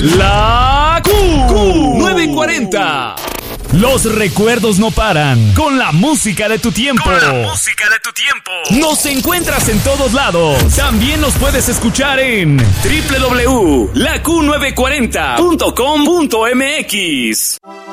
La Q940. Los recuerdos no paran con la música de tu tiempo. Nos encuentras en todos lados. También nos puedes escuchar en www.laq940.com.mx.